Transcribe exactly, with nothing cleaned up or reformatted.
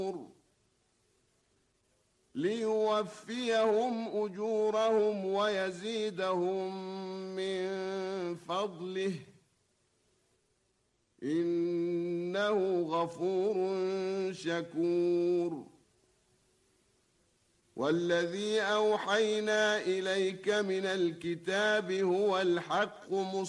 ليوفيهم أجورهم ويزيدهم من فضله إنه غفور شكور. والذي أوحينا إليك من الكتاب هو الحق مصدقا